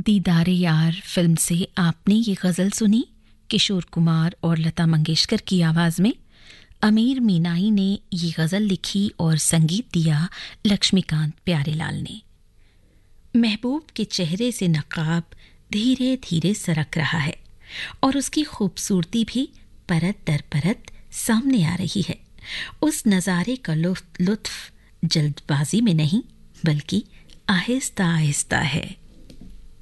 दीदारे यार फिल्म से आपने ये गज़ल सुनी किशोर कुमार और लता मंगेशकर की आवाज़ में। अमीर मीनाई ने ये गज़ल लिखी और संगीत दिया लक्ष्मीकांत प्यारेलाल ने। महबूब के चेहरे से नकाब धीरे धीरे सरक रहा है और उसकी खूबसूरती भी परत दर परत सामने आ रही है। उस नज़ारे का लुत्फ जल्दबाजी में नहीं बल्कि आहिस्ता आहिस्ता है।